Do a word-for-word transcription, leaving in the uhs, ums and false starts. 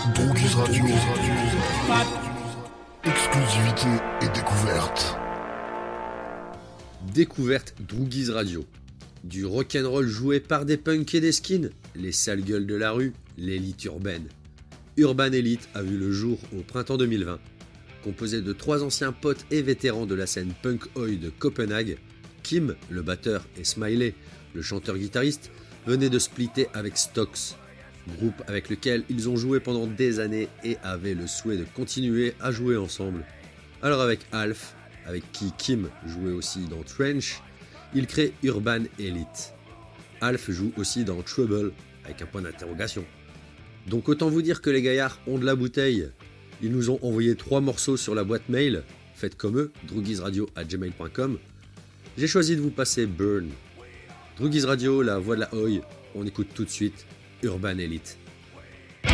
Droguise Radio. Exclusivité et découverte. Découverte Droguise Radio. Du rock'n'roll joué par des punks et des skins, les sales gueules de la rue, l'élite urbaine. Urban Elite a vu le jour au printemps deux mille vingt. Composé de trois anciens potes et vétérans de la scène punk oi de Copenhague, Kim, le batteur, et Smiley, le chanteur-guitariste, venaient de splitter avec Stocks, groupe avec lequel ils ont joué pendant des années et avaient le souhait de continuer à jouer ensemble. Alors avec Alf, avec qui Kim jouait aussi dans Trench, ils créent Urban Elite. Alf joue aussi dans Trouble, avec un point d'interrogation. Donc autant vous dire que les gaillards ont de la bouteille. Ils nous ont envoyé trois morceaux sur la boîte mail, faites comme eux, droguiseradio arobase gmail point com. J'ai choisi de vous passer Burn. Droguise Radio, la voix de la oi, on écoute tout de suite Urban Elite.